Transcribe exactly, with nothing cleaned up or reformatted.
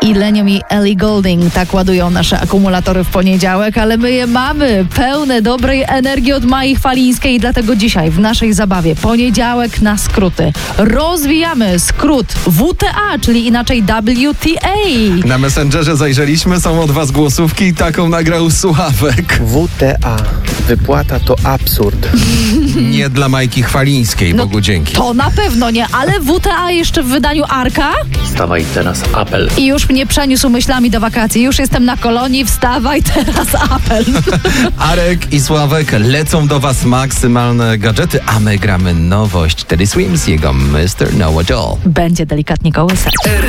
i Lenium i Ellie Goulding tak ładują nasze akumulatory w poniedziałek, ale my je mamy pełne dobrej energii od Mai Chwalińskiej i dlatego dzisiaj w naszej zabawie poniedziałek na skróty. Rozwijamy skrót W T A, czyli inaczej W T A. Na Messengerze zajrzeliśmy, są od was głosówki i taką nagrał Sławek. W T A. Wypłata to absurd. Nie dla Majki Chwalińskiej, No, Bogu dzięki. To na pewno nie, ale W T A jeszcze w wydaniu Arka Wstawaj teraz, apel. i już mnie przeniósł myślami do wakacji. Już jestem na kolonii, wstawaj teraz apel. Arek i Sławek lecą do was maksymalne gadżety, a my gramy nowość. Teddy Swims, jego mister Know It All. Będzie delikatnie kołysać.